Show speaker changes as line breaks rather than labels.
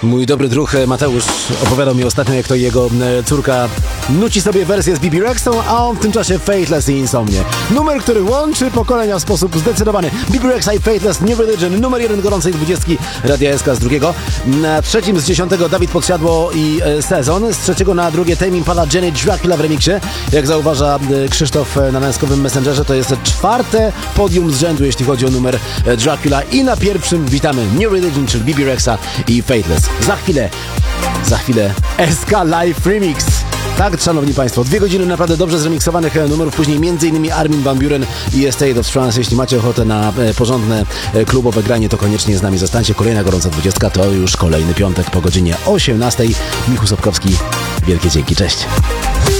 Mój dobry druh Mateusz opowiadał mi ostatnio, jak to jego córka nuci sobie wersję z Bebe Rexhą, a on w tym czasie Faithless i Insomnie. Numer, który łączy pokolenia w sposób zdecydowany. Bebe Rexha i Faithless, New Religion, numer 1 gorącej 20 Radia SK z drugiego. Na trzecim z 10 Dawid Podsiadło i Sezon. Z trzeciego na drugie Tame Impala, Jenny Dracula w remiksie. Jak zauważa Krzysztof na męskowym Messengerze, to jest czwarte podium z rzędu, jeśli chodzi o numer Dracula. I na pierwszym witamy New Religion, czyli Bebe Rexha i Faithless. Za chwilę SK Live Remix. Tak, szanowni państwo, 2 godziny naprawdę dobrze zremiksowanych numerów, później m.in. Armin van Buuren i Estate of Trance. Jeśli macie ochotę na porządne klubowe granie, to koniecznie z nami zostańcie. Kolejna gorąca 20 to już kolejny piątek po godzinie 18. Michał Sobkowski, wielkie dzięki, cześć.